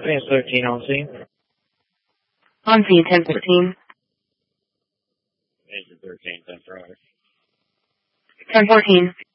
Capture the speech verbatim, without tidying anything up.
Advance thirteen on scene. On scene, ten fourteen. Major thirteen, ten four. ten fourteen.